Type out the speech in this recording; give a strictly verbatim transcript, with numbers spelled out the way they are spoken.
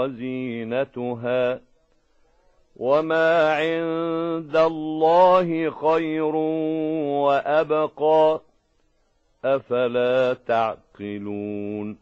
وزينتها، وما عند الله خير وأبقى، أفلا تعقلون